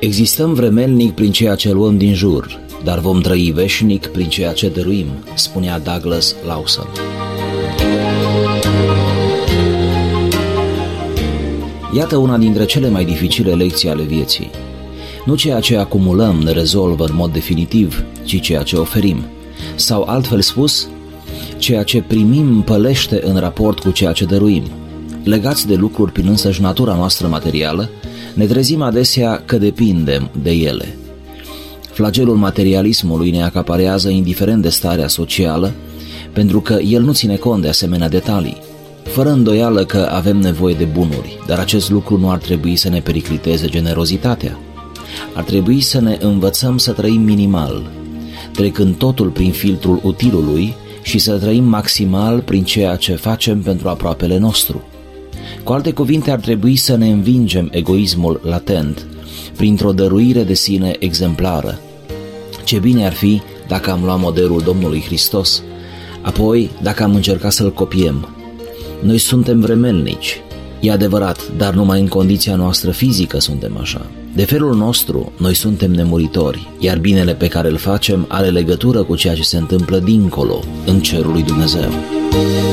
Existăm vremelnic prin ceea ce luăm din jur, dar vom trăi veșnic prin ceea ce dăruim, spunea Douglas Lawson. Iată una dintre cele mai dificile lecții ale vieții. Nu ceea ce acumulăm ne rezolvă în mod definitiv, ci ceea ce oferim. Sau, altfel spus, ceea ce primim pălește în raport cu ceea ce dăruim. Legați de lucruri prin însăși natura noastră materială, ne trezim adesea că depindem de ele. Flagelul materialismului ne acaparează indiferent de starea socială, pentru că el nu ține cont de asemenea detalii. Fără îndoială că avem nevoie de bunuri, dar acest lucru nu ar trebui să ne pericliteze generozitatea. Ar trebui să ne învățăm să trăim minimal, trecând totul prin filtrul utilului și să trăim maximal prin ceea ce facem pentru aproapele nostru. Cu alte cuvinte, ar trebui să ne învingem egoismul latent printr-o dăruire de sine exemplară. Ce bine ar fi dacă am luat modelul Domnului Hristos, apoi dacă am încercat să-L copiem. Noi suntem vremelnici, e adevărat, dar numai în condiția noastră fizică suntem așa. De felul nostru, noi suntem nemuritori, iar binele pe care îl facem are legătură cu ceea ce se întâmplă dincolo, în cerul lui Dumnezeu.